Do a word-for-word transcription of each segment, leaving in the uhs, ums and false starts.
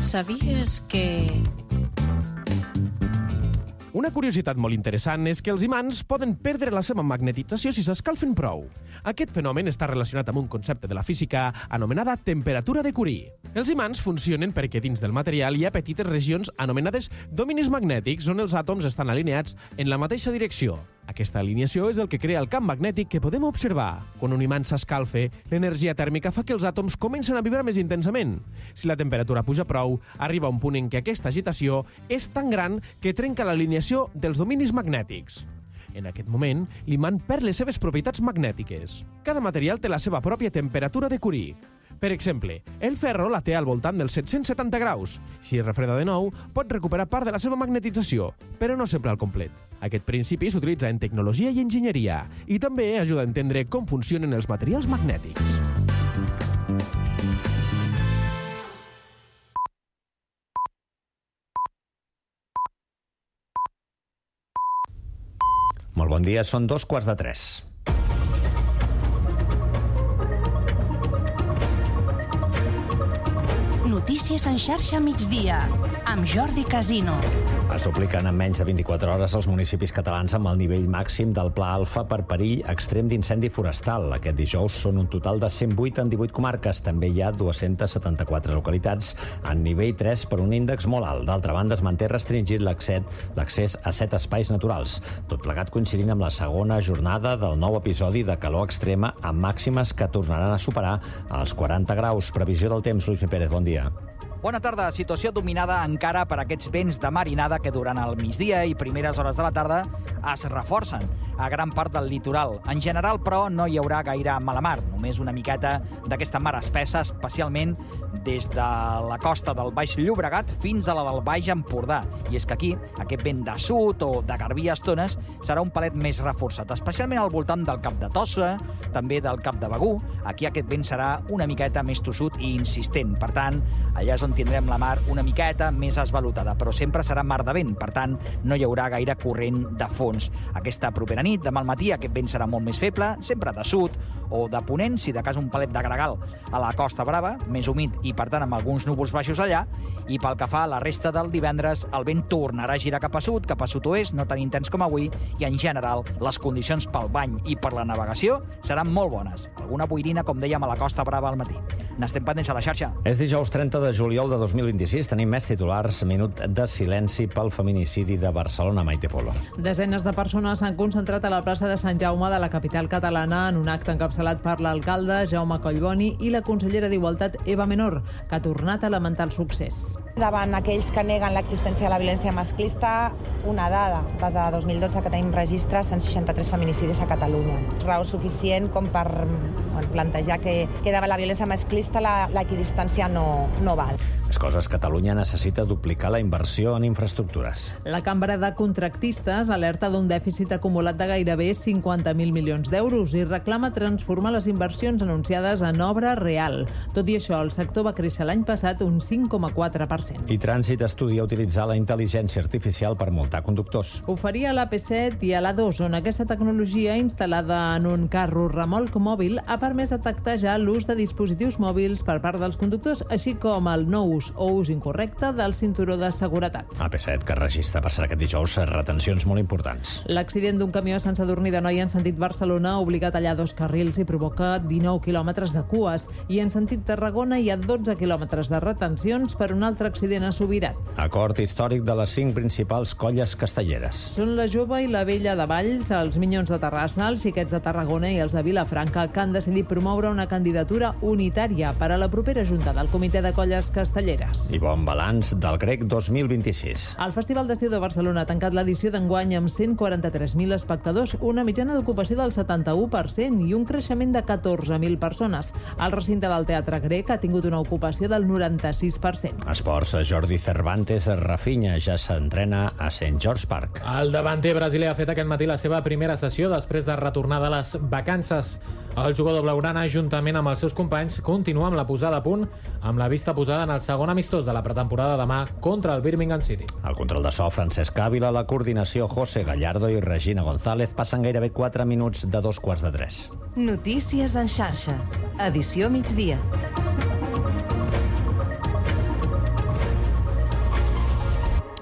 Sabies que... Una curiositat molt interessant és que els imants poden perdre la seva magnetització si s'escalfen prou. Aquest fenomen està relacionat amb un concepte de la física anomenada temperatura de Curie. Els imants funcionen perquè dins del material hi ha petites regions anomenades dominis magnètics on els àtoms estan alineats en la mateixa direcció. Aquesta alineació és el que crea el camp magnètic que podem observar. Quan un imant s'escalfa, l'energia tèrmica fa que els àtoms comencen a vibrar més intensament. Si la temperatura puja prou, arriba un punt en què aquesta agitació és tan gran que trenca l'alineació dels dominis magnètics. En aquest moment, l'imant perd les seves propietats magnètiques. Cada material té la seva pròpia temperatura de Curie. Per exemple, el ferro la té al voltant dels set-cents setanta graus. Si es refreda de nou, pot recuperar part de la seva magnetització, però no sempre al complet. Aquest principi s'utilitza en tecnologia i enginyeria i també ajuda a entendre com funcionen els materials magnètics. Molt bon dia, són dos quarts de tres. Notícies en xarxa migdia, amb Jordi Casino. Es dupliquen en menys de vint-i-quatre hores els municipis catalans amb el nivell màxim del Pla Alfa per perill extrem d'incendi forestal. Aquest dijous són un total de cent vuit en divuit comarques. També hi ha dues-centes setanta-quatre localitats en nivell tres per un índex molt alt. D'altra banda, es manté restringit l'accés a set espais naturals. Tot plegat coincidint amb la segona jornada del nou episodi de calor extrema amb màximes que tornaran a superar els quaranta graus. Previsió del temps, Luis Pérez, bon dia. Bona tarda. Situació dominada encara per aquests vents de marinada que durant el migdia i primeres hores de la tarda es reforcen a gran part del litoral. En general, però, no hi haurà gaire mala mar, només una miqueta d'aquesta mar espessa, especialment des de la costa del Baix Llobregat fins a la del Baix Empordà. I és que aquí, aquest vent de sud o de garbí a estones serà un palet més reforçat, especialment al voltant del Cap de Tossa, també del Cap de Begur. Aquí aquest vent serà una miqueta més tossut i insistent. Per tant, allà és on tindrem la mar una miqueta més esvalotada, però sempre serà mar de vent, per tant, no hi haurà gaire corrent de fons. Aquesta propera nit, demà al matí, aquest vent serà molt més feble, sempre de sud o de ponent, si de cas un palet de gregal a la Costa Brava, més humit i, per tant, amb alguns núvols baixos allà, i pel que fa a la resta del divendres, el vent tornarà a girar cap a sud, cap a sud-oest, no tan intens com avui, i en general les condicions pel bany i per la navegació seran molt bones. Alguna boirina, com dèiem, a la Costa Brava al matí. N'estem pendents a la xarxa. És dijous trenta de juliol de dos mil vint-i-sis. Tenim més titulars. Minut de silenci pel feminicidi de Barcelona, Maite Polo. Desenes de persones s'han concentrat a la plaça de Sant Jaume de la capital catalana en un acte encapçalat per l'alcalde Jaume Collboni i la consellera d'Igualtat Eva Menor, que ha tornat a lamentar el succés. Davant aquells que neguen l'existència de la violència masclista, una dada, des de dos mil dotze que tenim registres, cent seixanta-tres feminicidis a Catalunya. Raó suficient com per bueno, plantejar que, que davant la violència masclista la, l'equidistància no, no val. Les coses, Catalunya necessita duplicar la inversió en infraestructures. La Cambra de Contractistes alerta d'un dèficit acumulat de gairebé cinquanta mil milions d'euros i reclama transformar les inversions anunciades en obra real. Tot i això, el sector va créixer l'any passat un cinc coma quatre per cent. I Trànsit estudia utilitzar la intel·ligència artificial per multar conductors. Ho faria a l'A P set i a l'A dos, on aquesta tecnologia instal·lada en un carro remolc mòbil ha permès detectar ja l'ús de dispositius mòbils per part dels conductors, així com el no ús o ús incorrecte del cinturó de seguretat. A P set, que registra per ser aquest dijous retencions molt importants. L'accident d'un camió a Sant Sadurní d'Anoia en sentit Barcelona ha obligat a tallar dos carrils i provoca dinou quilòmetres de cues, i en sentit Tarragona hi ha dotze quilòmetres de retencions per un altre accident a Subirats. Acord històric de les cinc principals colles castelleres. Són la Jove i la Vella de Valls, els Minyons de Terrassa, els Xiquets de Tarragona i els de Vilafranca, que han decidit promoure una candidatura unitària per a la propera junta del Comitè de Colles Castelleres. I bon balanç del Grec dos mil vint-i-sis. El Festival d'Estiu de Barcelona ha tancat l'edició d'enguany amb cent quaranta-tres mil espectadors, una mitjana d'ocupació del setanta-u per cent i un creixement de catorze mil persones. El recinte del Teatre Grec ha tingut una ocupació del noranta-sis per cent. Esports, Jordi Cervantes, Rafinha ja s'entrena a Saint George Park. El davanter brasiler ha fet aquest matí la seva primera sessió després de retornar de les vacances. El jugador blaugrana, juntament amb els seus companys, continua amb la posada a punt, amb la vista posada en el segon amistós de la pretemporada demà contra el Birmingham City. El control de so, Francesc Ávila, la coordinació, José Gallardo i Regina González. Passen gairebé quatre minuts de dos quarts de tres. Notícies en xarxa. Edició migdia.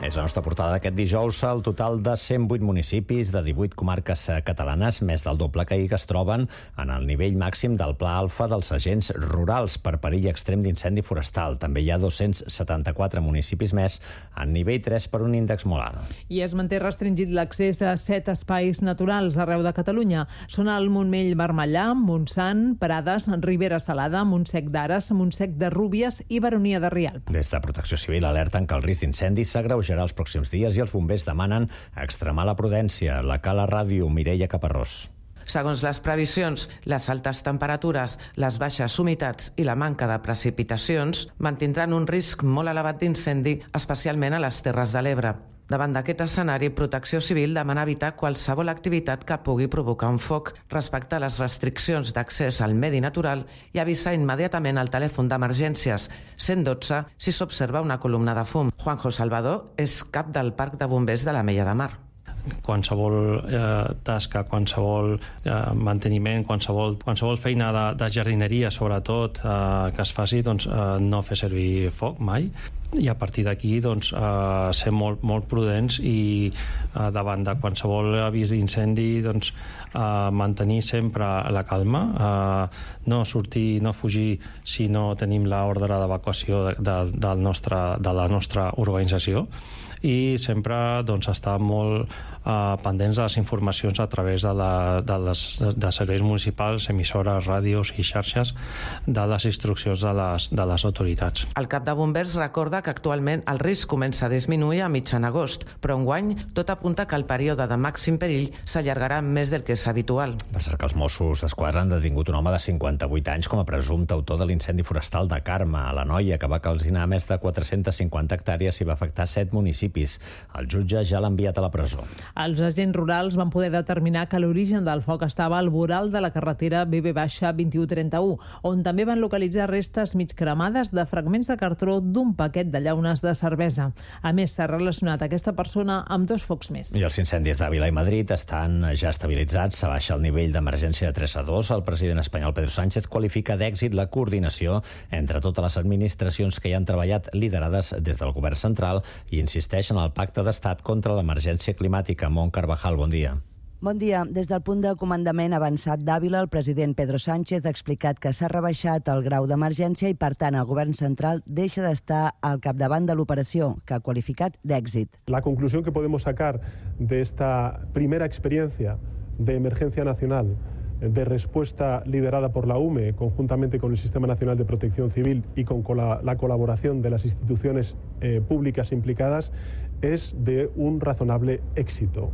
És la nostra portada d'aquest dijous. El total de cent vuit municipis de divuit comarques catalanes, més del doble que ahir, que es troben en el nivell màxim del Pla Alfa dels agents rurals per perill extrem d'incendi forestal. També hi ha dos-cents setanta-quatre municipis més en nivell tres per un índex molt alt. I es manté restringit l'accés a set espais naturals arreu de Catalunya. Són el Montmell Vermellà, Montsant, Prades, Ribera Salada, Montsec d'Ares, Montsec de Rúbies i Baronia de Rialp. Des de Protecció Civil alerten que el risc d'incendi s'agreujarà els pròxims dies i els bombers demanen extremar la prudència. La Cala Ràdio, Mireia Caparrós. Segons les previsions, les altes temperatures, les baixes humitats i la manca de precipitacions mantindran un risc molt elevat d'incendi, especialment a les Terres de l'Ebre. Davant d'aquest escenari, Protecció Civil demana evitar qualsevol activitat que pugui provocar un foc, respectar les restriccions d'accés al medi natural i avisar immediatament al telèfon d'emergències cent dotze si s'observa una columna de fum. Juanjo Salvador és cap del Parc de Bombers de l'Ametlla de Mar. Qualsevol eh, tasca, qualsevol eh, manteniment, qualsevol, qualsevol feina de, de jardineria, sobretot, eh, que es faci, doncs, eh, no fer servir foc mai. I a partir d'aquí, doncs, eh, ser molt, molt prudents i eh, davant de qualsevol avís d'incendi, doncs, eh, mantenir sempre la calma, eh, no sortir, no fugir si no tenim l'ordre d'evacuació de, de, del nostre, de la nostra organització, i sempre, doncs, estar molt eh, pendents de les informacions a través de, la, de, les, de serveis municipals, emissores, ràdios i xarxes, de les instruccions de les, de les autoritats. El cap de bombers recorda que actualment el risc comença a disminuir a mitjan agost, però enguany tot apunta que el període de màxim perill s'allargarà més del que és habitual. Va ser que els Mossos d'Esquadra han detingut un home de cinquanta-vuit anys com a presumpte autor de l'incendi forestal de Carme, a l'Anoia, que va calcinar més de quatre-centes cinquanta hectàrees i va afectar set municipis. El jutge ja l'ha enviat a la presó. Els agents rurals van poder determinar que l'origen del foc estava al voral de la carretera B B vint u trenta-u, on també van localitzar restes mig cremades de fragments de cartró d'un paquet de llaunes de cervesa. A més, s'ha relacionat aquesta persona amb dos focs més. I els incendis d'Àvila i Madrid estan ja estabilitzats. S'abaixa el nivell d'emergència de tres a dos. El president espanyol Pedro Sánchez qualifica d'èxit la coordinació entre totes les administracions que hi han treballat, liderades des del govern central, i insisteix en el pacte d'estat contra l'emergència climàtica. Mont Carvajal, bon dia. Bon dia. Des del punt de comandament avançat d'Àvila, el president Pedro Sánchez ha explicat que s'ha rebaixat el grau d'emergència i, per tant, el govern central deixa d'estar al capdavant de l'operació, que ha qualificat d'èxit. La conclusión que podemos sacar de esta primera experiencia de emergencia nacional de respuesta liderada por la U M E, conjuntamente con el Sistema Nacional de Protección Civil y con la, la colaboración de las instituciones eh, públicas implicadas, es de un razonable éxito,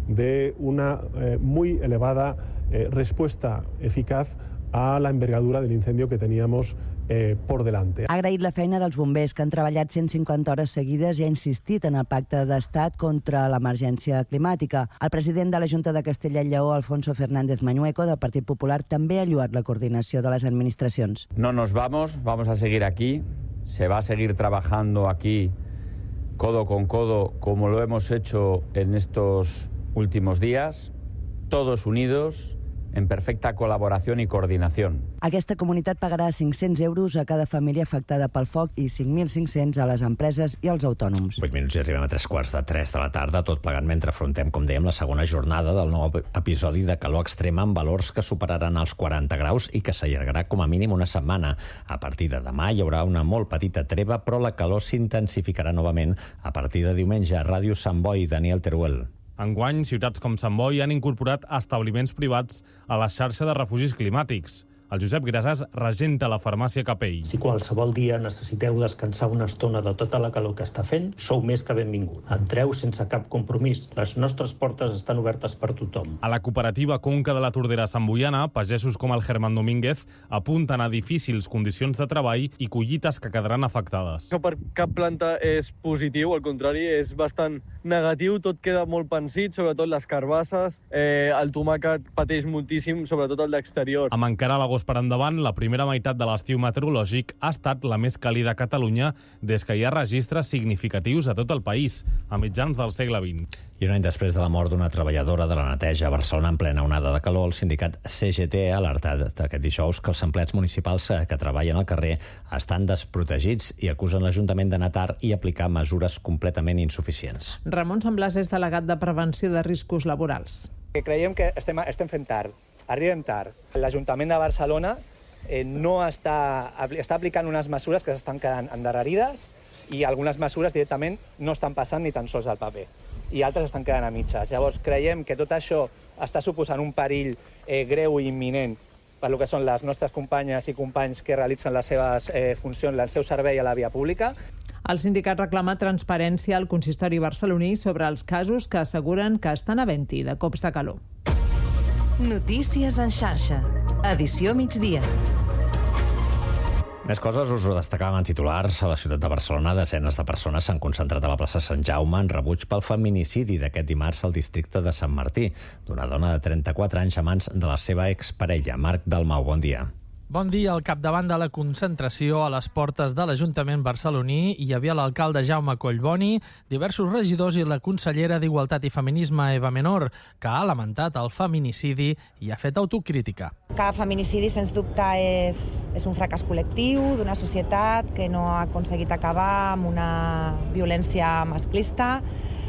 de una eh, muy elevada eh, respuesta eficaz a la envergadura del incendio que teníamos eh, por delante. Ha agraït la feina dels bombers, que han treballat cent cinquanta hores seguides, i ha insistit en el pacte d'estat contra l'emergència climàtica. El president de la Junta de Castella i Lleó, Alfonso Fernández Mañueco, del Partit Popular, també ha lloat la coordinació de les administracions. No nos vamos, vamos a seguir aquí. Se va a seguir trabajando aquí codo con codo, como lo hemos hecho en estos últimos días, todos unidos, en perfecta col·laboració i coordinació. Aquesta comunitat pagarà cinc-cents euros a cada família afectada pel foc i cinc mil cinc-cents a les empreses i als autònoms. vuit minuts i arribem a tres quarts de tres de la tarda, tot plegant mentre afrontem, com dèiem, la segona jornada del nou episodi de calor extrema amb valors que superaran els quaranta graus i que s'allargarà com a mínim una setmana. A partir de demà hi haurà una molt petita treva, però la calor s'intensificarà novament a partir de diumenge. Ràdio Sant Boi, Daniel Teruel. Enguany, ciutats com Sant Boi han incorporat establiments privats a la xarxa de refugis climàtics. El Josep Grases regenta la farmàcia Capell. Si qualsevol dia necessiteu descansar una estona de tota la calor que està fent, sou més que benvingut. Entreu sense cap compromís. Les nostres portes estan obertes per tothom. A la cooperativa Conca de la Tordera Santboiana, pagesos com el Germán Domínguez apunten a difícils condicions de treball i collites que quedaran afectades. Això per cap planta és positiu, al contrari, és bastant negatiu. Tot queda molt pensit, sobretot les carbasses. Eh, el tomàquet pateix moltíssim, sobretot el d'exterior. Amb encara l'agost graus per endavant, la primera meitat de l'estiu meteorològic ha estat la més càlida a Catalunya des que hi ha registres significatius a tot el país, a mitjans del segle vint. I un any després de la mort d'una treballadora de la neteja a Barcelona en plena onada de calor, el sindicat C G T ha alertat aquest dijous que els empleats municipals que treballen al carrer estan desprotegits i acusen l'Ajuntament d'anar tard i aplicar mesures completament insuficients. Ramon Samblàs és delegat de Prevenció de Riscos Laborals. Creiem que estem, estem fent tard, arribem tard. L'Ajuntament de Barcelona eh, no està, està aplicant unes mesures que s'estan quedant endarrerides i algunes mesures directament no estan passant ni tan sols al paper i altres estan quedant a mitges. Llavors creiem que tot això està suposant un perill eh, greu i imminent per lo que són les nostres companyes i companys que realitzen les seves eh, funcions, el seu servei a la via pública. El sindicat reclama transparència al consistori barceloní sobre els casos que asseguren que estan havent-hi de cops de calor. Notícies en xarxa. Edició migdia. Més coses us ho destacàvem en titulars. A la ciutat de Barcelona, desenes de persones s'han concentrat a la plaça Sant Jaume en rebuig pel feminicidi d'aquest dimarts al districte de Sant Martí, d'una dona de trenta-quatre anys a mans de la seva exparella. Marc Dalmau, bon dia. Bon dia. Al capdavant de la concentració a les portes de l'Ajuntament barceloní hi havia l'alcalde Jaume Collboni, diversos regidors i la consellera d'Igualtat i Feminisme Eva Menor, que ha lamentat el feminicidi i ha fet autocrítica. Cada feminicidi, sens dubte, és, és un fracàs col·lectiu d'una societat que no ha aconseguit acabar amb una violència masclista,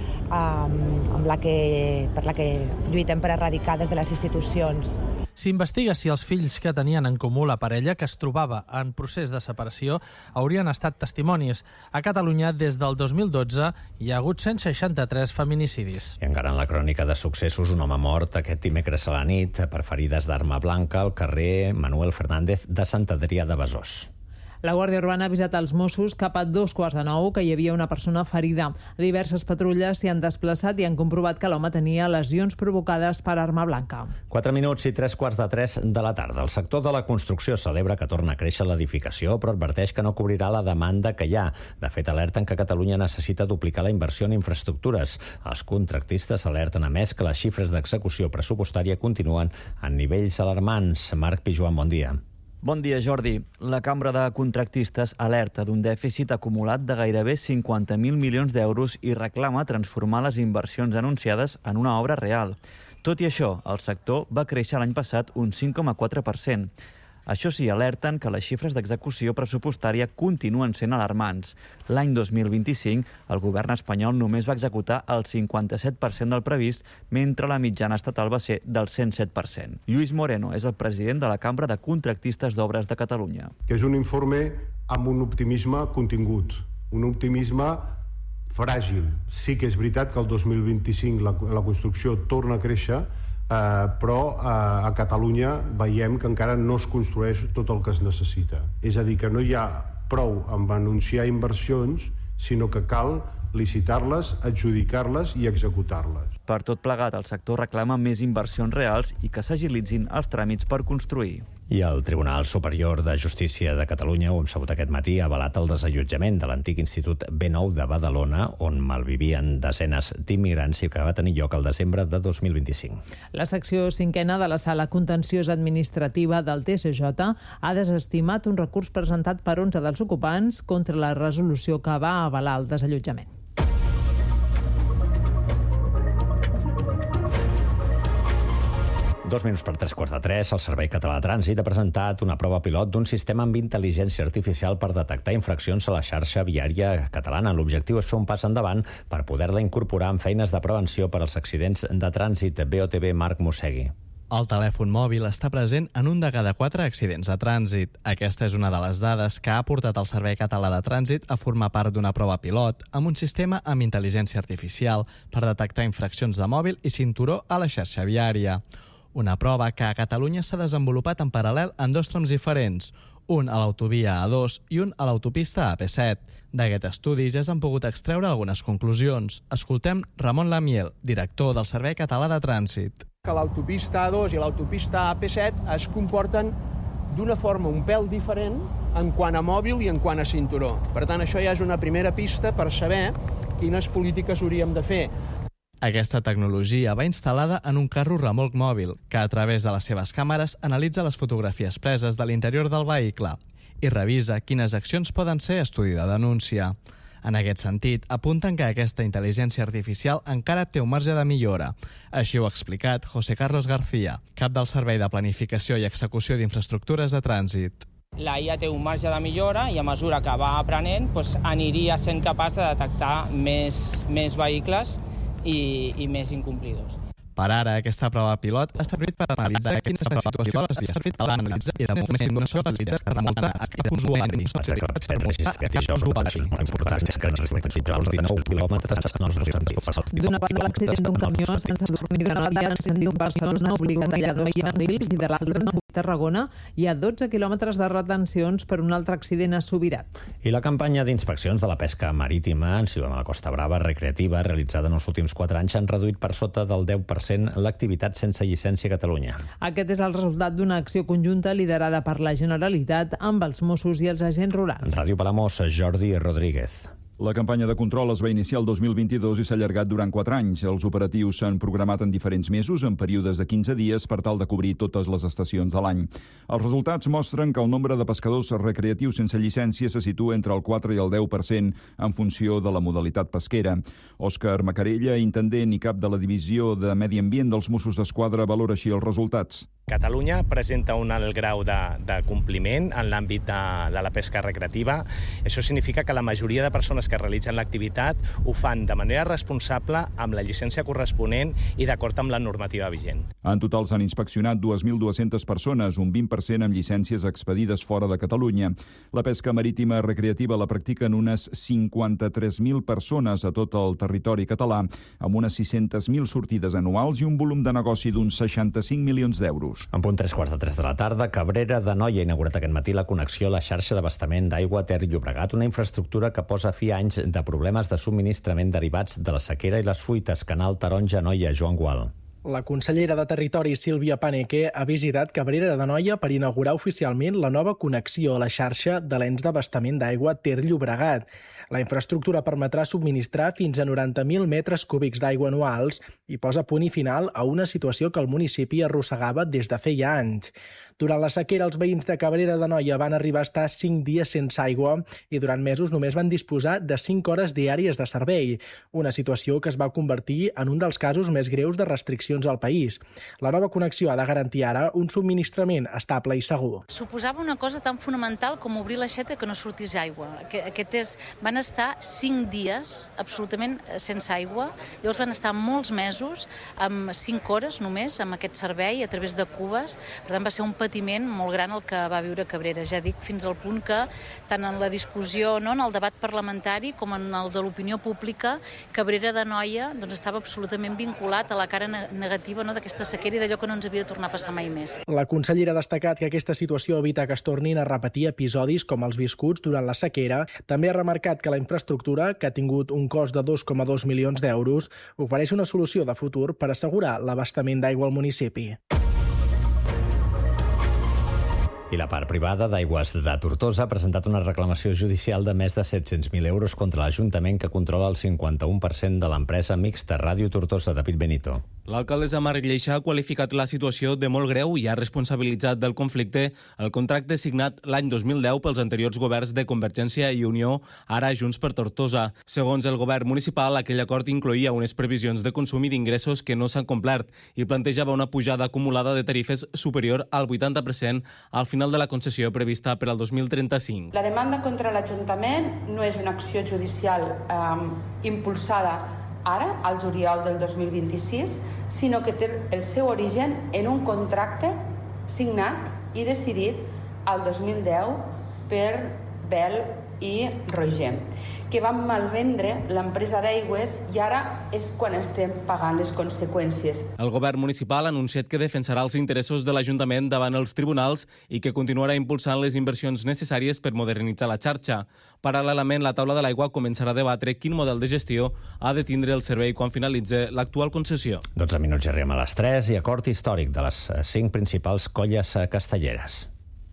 amb la que, per la que lluitem per erradicar des de les institucions. S'investiga si els fills que tenien en comú la parella, que es trobava en procés de separació, haurien estat testimonis. A Catalunya, des del dos mil dotze, hi ha hagut cent seixanta-tres feminicidis. I encara en la crònica de successos, un home mort aquest dimecres a la nit per ferides d'arma blanca al carrer Manuel Fernández de Sant Adrià de Besòs. La Guàrdia Urbana ha avisat als Mossos cap a dos quarts de nou que hi havia una persona ferida. Diverses patrulles s'hi han desplaçat i han comprovat que l'home tenia lesions provocades per arma blanca. Quatre minuts i tres quarts de tres de la tarda. El sector de la construcció celebra que torna a créixer l'edificació, però adverteix que no cobrirà la demanda que hi ha. De fet, alerten que Catalunya necessita duplicar la inversió en infraestructures. Els contractistes alerten, a més, que les xifres d'execució pressupostària continuen en nivells alarmants. Marc Pijuan, bon dia. Bon dia, Jordi. La Cambra de Contractistes alerta d'un dèficit acumulat de gairebé cinquanta mil milions d'euros i reclama transformar les inversions anunciades en una obra real. Tot i això, el sector va créixer l'any passat un cinc coma quatre per cent. Això sí, alerten que les xifres d'execució pressupostària continuen sent alarmants. L'any dos mil vint-i-cinc, el govern espanyol només va executar el cinquanta-set per cent del previst, mentre la mitjana estatal va ser del cent set per cent. Lluís Moreno és el president de la Cambra de Contractistes d'Obres de Catalunya. Que és un informe amb un optimisme contingut, un optimisme fràgil. Sí que és veritat que el dos mil vint-i-cinc la, la construcció torna a créixer, Uh, però uh, a Catalunya veiem que encara no es construeix tot el que es necessita. És a dir, que no hi ha prou amb anunciar inversions, sinó que cal licitar-les, adjudicar-les i executar-les. Per tot plegat, el sector reclama més inversions reals i que s'agilitzin els tràmits per construir. I el Tribunal Superior de Justícia de Catalunya, ho hem sabut aquest matí, ha avalat el desallotjament de l'antic Institut B nou de Badalona, on malvivien desenes d'immigrants i que va tenir lloc al desembre de dos mil vint-i-cinc. La secció cinquena de la Sala Contenciosa Administrativa del T S J ha desestimat un recurs presentat per onze dels ocupants contra la resolució que va avalar el desallotjament. Dos minuts per tres quarts de tres, el Servei Català de Trànsit ha presentat una prova pilot d'un sistema amb intel·ligència artificial per detectar infraccions a la xarxa viària catalana. L'objectiu és fer un pas endavant per poder-la incorporar en feines de prevenció per als accidents de trànsit. B O T B, Marc Mossegui. El telèfon mòbil està present en un de cada quatre accidents de trànsit. Aquesta és una de les dades que ha portat el Servei Català de Trànsit a formar part d'una prova pilot amb un sistema amb intel·ligència artificial per detectar infraccions de mòbil i cinturó a la xarxa viària. Una prova que a Catalunya s'ha desenvolupat en paral·lel en dos trams diferents, un a l'autovia A dos i un a l'autopista A P set. D'aquest estudi ja s'han pogut extreure algunes conclusions. Escoltem Ramon Lamiel, director del Servei Català de Trànsit. Que l'autopista A dos i l'autopista A P set es comporten d'una forma un pèl diferent en quant a mòbil i en quant a cinturó. Per tant, això ja és una primera pista per saber quines polítiques hauríem de fer. Aquesta tecnologia va instal·lada en un carro remolc mòbil, que a través de les seves càmeres analitza les fotografies preses de l'interior del vehicle i revisa quines accions poden ser estudi de denúncia. En aquest sentit, apunten que aquesta intel·ligència artificial encara té un marge de millora. Així ho ha explicat José Carlos García, cap del Servei de Planificació i Execució d'Infraestructures de Trànsit. La I A té un marge de millora i a mesura que va aprenent doncs, aniria sent capaç de detectar més, més vehicles i, i més incomplidors. Per ara, aquesta prova pilot ha servit per analitzar quines situacions les vies servit per analitzar i de moment no són les vies que remunten a cap usuari. D'una banda, l'accident d'un camió sense dormir de nota ha encendit Barcelona, obligant a Lledoners i de l'altra a Tarragona. Hi ha dotze quilòmetres de retencions per un altre accident a Subirats. I la campanya d'inspeccions de la pesca marítima en Ciutat de la Costa Brava recreativa realitzada en els últims quatre anys han reduït per sota del deu per cent l'activitat sense llicència a Catalunya. Aquest és el resultat d'una acció conjunta liderada per la Generalitat amb els Mossos i els agents rurals. Ràdio Palamós, Jordi Rodríguez. La campanya de control es va iniciar el dos mil vint-i-dos i s'ha allargat durant quatre anys. Els operatius s'han programat en diferents mesos, en períodes de quinze dies, per tal de cobrir totes les estacions de l'any. Els resultats mostren que el nombre de pescadors recreatius sense llicència se situa entre el quatre i el deu per cent en funció de la modalitat pesquera. Òscar Macarella, intendent i cap de la Divisió de Medi Ambient dels Mossos d'Esquadra, valora així els resultats. Catalunya presenta un alt grau de, de compliment en l'àmbit de, de la pesca recreativa. Això significa que la majoria de persones que realitzen l'activitat ho fan de manera responsable amb la llicència corresponent i d'acord amb la normativa vigent. En total s'han inspeccionat dues mil dues-centes persones, un vint per cent amb llicències expedides fora de Catalunya. La pesca marítima recreativa la practiquen unes cinquanta-tres mil persones a tot el territori català, amb unes sis-centes mil sortides anuals i un volum de negoci d'uns seixanta-cinc milions d'euros. En punt tres quarts de tres de la tarda, Cabrera d'Anoia ha inaugurat aquest matí la connexió a la xarxa d'abastament d'aigua Ter Llobregat, una infraestructura que posa fi a anys de problemes de subministrament derivats de la sequera i les fuites. Canal Taronja Anoia, Joan Gual. La consellera de Territori, Sílvia Paneque, ha visitat Cabrera d'Anoia per inaugurar oficialment la nova connexió a la xarxa de l'ens d'abastament d'aigua Ter Llobregat. La infraestructura permetrà subministrar fins a noranta mil metres cúbics d'aigua anuals i posa punt i final a una situació que el municipi arrossegava des de feia anys. Durant la sequera, els veïns de Cabrera d'Anoia van arribar a estar cinc dies sense aigua i durant mesos només van disposar de cinc hores diàries de servei, una situació que es va convertir en un dels casos més greus de restriccions al país. La nova connexió ha de garantir ara un subministrament estable i segur. Suposava una cosa tan fonamental com obrir l'aixeta que no sortís aigua. Aquest és, van estar cinc dies absolutament sense aigua, llavors van estar molts mesos amb cinc hores només amb aquest servei a través de cubes, per tant va ser un patiment molt gran el que va viure Cabrera, ja dic, fins al punt que tant en la discussió, no, en el debat parlamentari com en el de l'opinió pública, Cabrera d'Anoia doncs, estava absolutament vinculat a la cara negativa, no, d'aquesta sequera i d'allò que no ens havia de tornar a passar mai més. La consellera ha destacat que aquesta situació evita que es tornin a repetir episodis com els viscuts durant la sequera. També ha remarcat que la infraestructura, que ha tingut un cost de dos coma dos milions d'euros, ofereix una solució de futur per assegurar l'abastament d'aigua al municipi. I la part privada d'Aigües de Tortosa ha presentat una reclamació judicial de més de set-cents mil euros contra l'Ajuntament que controla el cinquanta-u per cent de l'empresa mixta Ràdio Tortosa. David Benito. L'alcaldessa Mar Lleixa ha qualificat la situació de molt greu i ha responsabilitzat del conflicte el contracte signat l'any dos mil deu pels anteriors governs de Convergència i Unió, ara Junts per Tortosa. Segons el govern municipal, aquell acord incloïa unes previsions de consum i d'ingressos que no s'han complert i plantejava una pujada acumulada de tarifes superior al vuitanta per cent al final de la concessió prevista per al dos mil trenta-cinc. La demanda contra l'Ajuntament no és una acció judicial eh, impulsada ara, al juliol del dos mil vint-i-sis, sinó que té el seu origen en un contracte signat i decidit al dos mil deu per Bel i Roger, que van malvendre l'empresa d'aigües i ara és quan estem pagant les conseqüències. El govern municipal ha anunciat que defensarà els interessos de l'Ajuntament davant els tribunals i que continuarà impulsant les inversions necessàries per modernitzar la xarxa. Paral·lelament, la taula de l'aigua començarà a debatre quin model de gestió ha de tindre el servei quan finalitzi l'actual concessió. dotze minuts i arribem a les tres i acord històric de les cinc principals colles castelleres.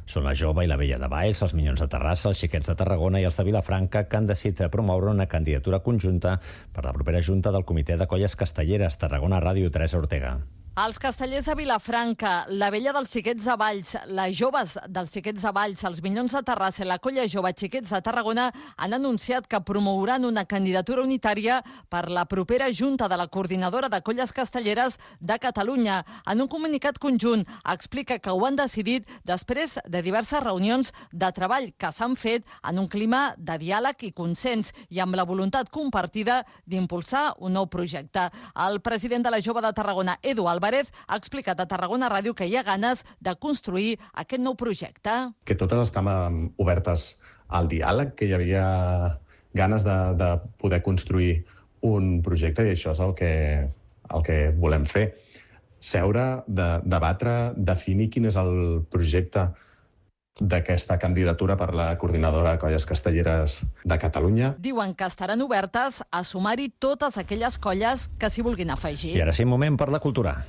Són la Jove i la Vella de Valls, els Minyons de Terrassa, els Xiquets de Tarragona i els de Vilafranca, que han decidit promoure una candidatura conjunta per la propera junta del Comitè de Colles Castelleres. Tarragona Ràdio, Teresa Ortega. Els castellers de Vilafranca, la Vella dels Xiquets de Valls, les Joves dels Xiquets de Valls, els Minyons de Terrassa i la Colla Jove Xiquets de Tarragona han anunciat que promouran una candidatura unitària per la propera junta de la Coordinadora de Colles Castelleres de Catalunya. En un comunicat conjunt explica que ho han decidit després de diverses reunions de treball que s'han fet en un clima de diàleg i consens i amb la voluntat compartida d'impulsar un nou projecte. El president de la Jove de Tarragona, Edu Álvarez, ha explicat a Tarragona Ràdio que hi ha ganes de construir aquest nou projecte. Que totes estàvem obertes al diàleg, que hi havia ganes de, de poder construir un projecte i això és el que, el que volem fer. Seure, de, debatre, definir quin és el projecte d'aquesta candidatura per la Coordinadora de Colles Castelleres de Catalunya. Diuen que estaran obertes a sumar-hi totes aquelles colles que s'hi vulguin afegir. I ara sí, un moment per la cultura.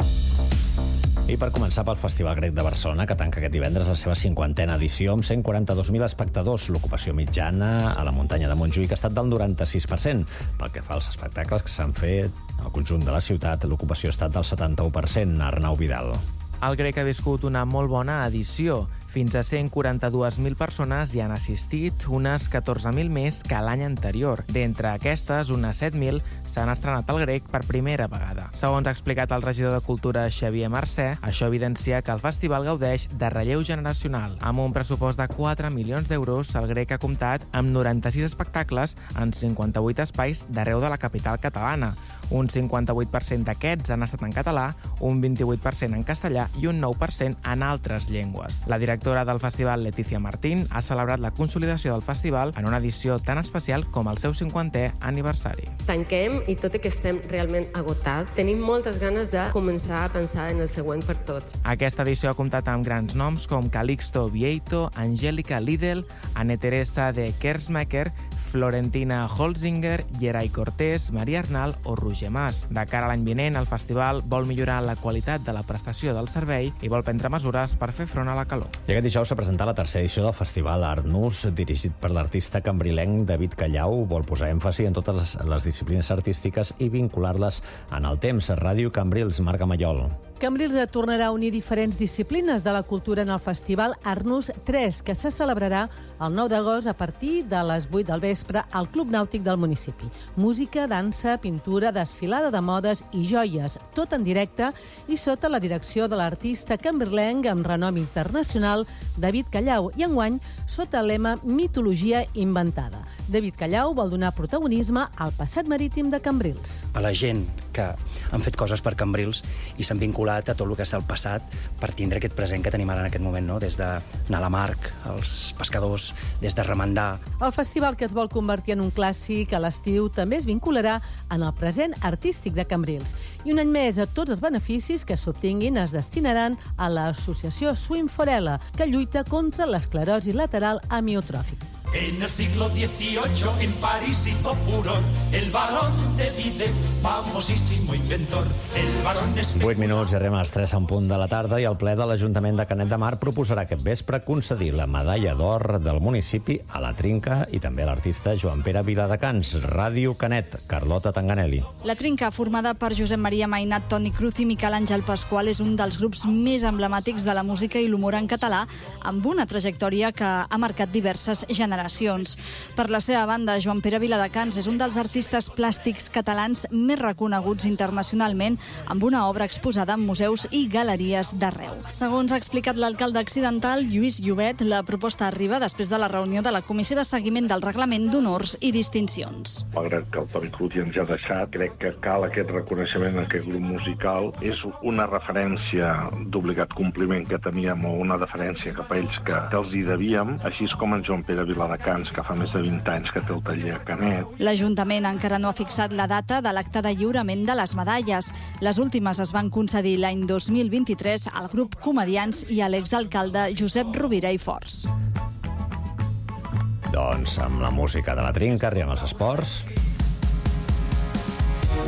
I per començar pel Festival Grec de Barcelona, que tanca aquest divendres la seva cinquantena edició amb cent quaranta-dos mil espectadors. L'ocupació mitjana a la muntanya de Montjuïc ha estat del noranta-sis per cent. Pel que fa als espectacles que s'han fet al conjunt de la ciutat, l'ocupació ha estat del setanta-u per cent. Arnau Vidal. El Grec ha viscut una molt bona edició. Fins a cent quaranta-dues mil persones hi han assistit, unes catorze mil més que l'any anterior. D'entre aquestes, unes set mil s'han estrenat al Grec per primera vegada. Segons ha explicat el regidor de Cultura, Xavier Mercè, això evidencia que el festival gaudeix de relleu generacional. Amb un pressupost de quatre milions d'euros, el Grec ha comptat amb noranta-sis espectacles en cinquanta-vuit espais d'arreu de la capital catalana. Un cinquanta-vuit per cent d'aquests han estat en català, un vint-i-vuit per cent en castellà i un nou per cent en altres llengües. La directora del festival, Letícia Martín, ha celebrat la consolidació del festival en una edició tan especial com el seu cinquantè aniversari. Tanquem i tot i que estem realment agotats, tenim moltes ganes de començar a pensar en el següent per tots. Aquesta edició ha comptat amb grans noms com Calixto Vieito, Angélica Lidl, Anne Teresa de Kersmacher, Florentina Holzinger, Gerai Cortés, Maria Arnal o Roger Mas. De cara a l'any vinent, el festival vol millorar la qualitat de la prestació del servei i vol prendre mesures per fer front a la calor. I aquest dijous s'ha presentat la tercera edició del Festival Arnús, dirigit per l'artista cambrilenc David Callau. Vol posar èmfasi en totes les, les disciplines artístiques i vincular-les en el temps. Ràdio Cambrils, Marc Amallol. Cambrils tornarà a unir diferents disciplines de la cultura en el Festival Arnús tres, que se celebrarà el nou d'agost a partir de les vuit del vespre al Club Nàutic del municipi. Música, dansa, pintura, desfilada de modes i joies, tot en directe i sota la direcció de l'artista cambrilenc amb renom internacional David Callau i enguany sota el lema Mitologia inventada. David Callau vol donar protagonisme al passat marítim de Cambrils. A la gent que han fet coses per Cambrils i s'han vinculat a tot el que és el passat per tindre aquest present que tenim ara en aquest moment, no? Des d'anar a la mar, els pescadors, des de remendar. El festival, que es vol convertir en un clàssic a l'estiu, també es vincularà en el present artístic de Cambrils. I un any més, a tots els beneficis que s'obtinguin es destinaran a l'associació Swim Forella, que lluita contra l'esclerosi lateral amiotròfica. En el siglo dieciocho en París hizo furor el varón de Vide, famosísimo inventor. El varón es... vuit minuts, arribem a les tres en punt de la tarda i el ple de l'Ajuntament de Canet de Mar proposarà aquest vespre concedir la medalla d'or del municipi a la Trinca i també a l'artista Joan Pere Viladecans. Ràdio Canet, Carlota Tanganelli. La Trinca, formada per Josep Maria Mainat, Toni Cruz i Miquel Àngel Pasqual, és un dels grups més emblemàtics de la música i l'humor en català, amb una trajectòria que ha marcat diverses generacions. Per la seva banda, Joan Pere Viladecans és un dels artistes plàstics catalans més reconeguts internacionalment, amb una obra exposada en museus i galeries d'arreu. Segons ha explicat l'alcalde accidental, Lluís Llobet, la proposta arriba després de la reunió de la Comissió de Seguiment del Reglament d'Honors i Distincions. Malgrat que el Toni Cruz ja ens ha deixat, crec que cal aquest reconeixement a aquest grup musical. És una referència d'obligat compliment que teníem, o una deferència cap a ells que, que els hi devíem, així com en Joan Pere Viladecans, que fa més de vint anys que té el taller a Canet. L'Ajuntament encara no ha fixat la data de l'acte de lliurament de les medalles. Les últimes es van concedir l'any dos mil vint-i-tres al grup Comediants i a l'exalcalde Josep Rovira i Forts. Doncs amb la música de la Trinca arribem als esports.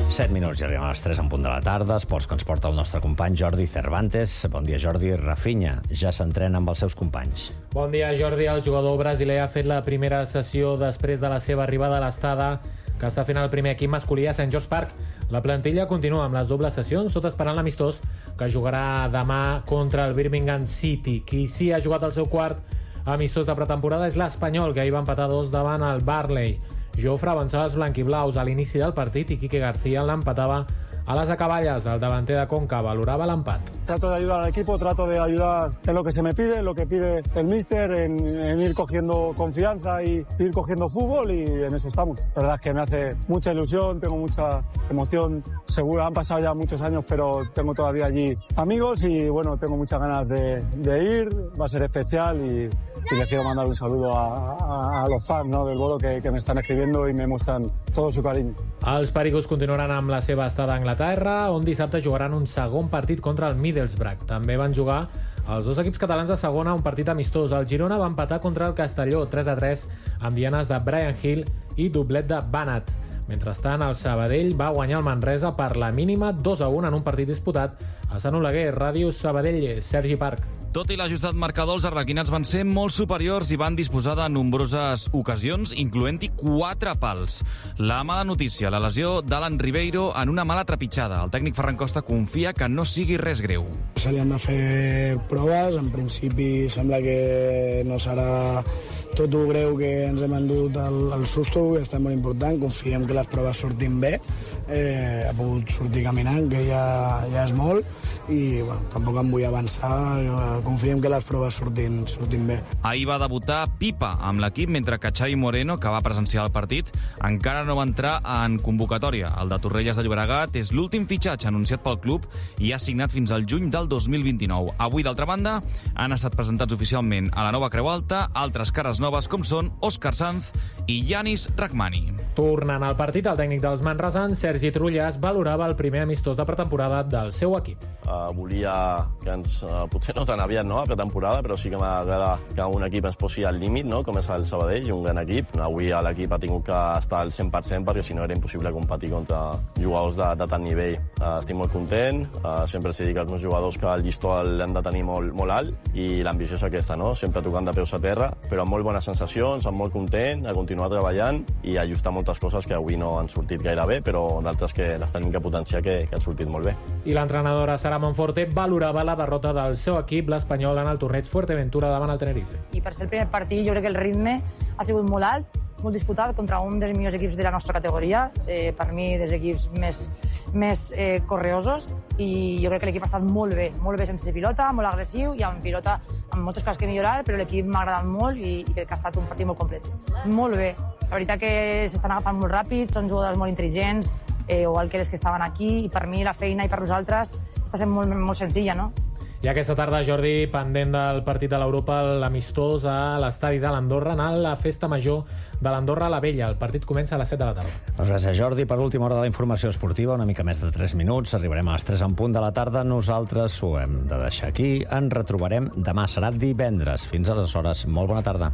set minuts i arribem a les tres en punt de la tarda. Esports que ens porta el nostre company Jordi Cervantes. Bon dia, Jordi. Rafinha ja s'entrena amb els seus companys. Bon dia, Jordi. El jugador brasiler ha fet la primera sessió després de la seva arribada a l'estada que està fent el primer equip masculí a Saint George Park. La plantilla continua amb les dobles sessions, tot esperant l'amistós que jugarà demà contra el Birmingham City. Qui sí ha jugat el seu quart amistós de pretemporada és l'Espanyol, que ahir va empatar dos davant el Barley. Jofre avançava els blanquiblaus a l'inici del partit i Quique García l'empatava a les acaballes. El davanter de Conca valorava l'empat. Trato de ayudar al equipo, trato de ayudar en lo que se me pide, en lo que pide el míster, en, en ir cogiendo confianza y ir cogiendo fútbol, y en eso estamos. La verdad es que me hace mucha ilusión, tengo mucha emoción. Seguro han pasado ya muchos años, pero tengo todavía allí amigos y bueno, tengo muchas ganas de, de ir. Va a ser especial y, y les quiero mandar un saludo a, a, a los fans, ¿no?, del Bodo que, que me están escribiendo y me muestran todo su cariño. Els pericos continuaran amb la seva estada a Anglaterra, on dissabte jugaran un segon partit contra el Middlesbrough. També van jugar els dos equips catalans de segona un partit amistós. El Girona va empatar contra el Castelló tres a tres amb dianes de Brian Hill i doblet de Banat. Mentrestant, el Sabadell va guanyar el Manresa per la mínima dos a un en un partit disputat a Sant Oleguer. Ràdio Sabadell, Sergi Parc. Tot i l'ajustat marcador, els arlequinats van ser molt superiors i van disposar de nombroses ocasions, incloent-hi quatre pals. La mala notícia, la lesió d'Alan Ribeiro en una mala trepitjada. El tècnic Ferran Costa confia que no sigui res greu. Se li han de fer proves, en principi sembla que no serà tot ho greu que ens hem endut el, el susto, que està molt important, confiem que les proves surtin bé, eh, ha pogut sortir caminant, que ja, ja és molt, i bueno, tampoc em vull avançar, confiem que les proves surtin, surtin bé. Ahir va debutar Pipa amb l'equip, mentre que Xavi Moreno, que va presenciar el partit, encara no va entrar en convocatòria. El de Torrelles de Llobregat és l'últim fitxatge anunciat pel club i ha signat fins al juny del dos mil vint-i-nou. Avui, d'altra banda, han estat presentats oficialment a la nova Creu Alta altres cares noves com són Òscar Sanz i Yanis Rahmani. Tornant al partit, el tècnic dels manresans, Sergi Trullas, valorava el primer amistós de pretemporada del seu equip. Uh, volia que ens, uh, potser no tan aviat, no?, a pretemporada, però sí que m'agrada que un equip ens posi al límit, no?, com és el Sabadell, un gran equip. Avui l'equip ha tingut que estar al cent per cent perquè si no era impossible competir contra jugadors de, de tant nivell. Uh, estic molt content, uh, sempre s'hi dic als meus jugadors que el llistó l'hem de tenir molt, molt alt i l'ambició és aquesta, no?, sempre tocant de peus a terra, però amb molt bones sensacions, amb molt content, a continuar treballant i ajustar moltes coses que avui no han sortit gaire bé, però d'altres que les tenim que potenciar que, que han sortit molt bé. I l'entrenadora Sara Monforte valorava la derrota del seu equip, l'Espanyol, en el torneig Fuerteventura davant el Tenerife. I per ser el primer partit jo crec que el ritme ha sigut molt alt, molt disputat contra un dels millors equips de la nostra categoria, eh, per mi dels equips més, més eh, correosos, i jo crec que l'equip ha estat molt bé, molt bé sense pilota, molt agressiu i amb pilota amb moltes coses que millorar, però l'equip m'ha agradat molt i, i crec que ha estat un partit molt complet. Molt bé, la veritat que s'estan agafant molt ràpid, són jugadors molt intel·ligents, eh, igual que els que estaven aquí, i per mi la feina i per nosaltres està sent molt, molt senzilla, no? I aquesta tarda, Jordi, pendent del partit de l'Europa, l'amistós a l'estadi de l'Andorra, anar a la festa major de l'Andorra a la Vella. El partit comença a les set de la tarda. Doncs gràcies, Jordi. Per l'última hora de la informació esportiva, una mica més de tres minuts. Arribarem a les tres en punt de la tarda. Nosaltres ho hem de deixar aquí. Ens retrobarem demà. Serà divendres. Fins aleshores, molt bona tarda.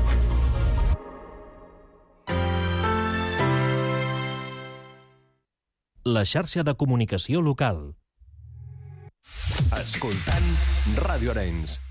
La xarxa de comunicació local. Escoltant Ràdio Arenys.